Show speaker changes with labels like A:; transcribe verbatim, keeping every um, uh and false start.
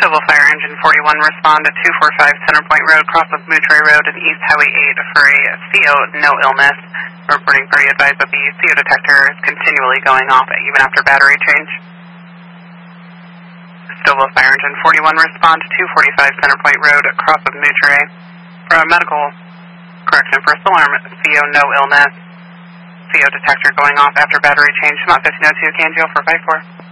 A: Stouffville Fire Engine forty-one, respond to two forty-five Centerpoint Road, cross of Moutray Road and East Highway eight for a C O, no illness. Reporting party advised that the C O detector is continually going off even after battery change. Stouffville Fire Engine forty-one, respond to two forty-five Centerpoint Road, cross of Moutray for a medical correction first alarm, C O, no illness. C O detector going off after battery change, not fifteen oh two, K N G L four five four.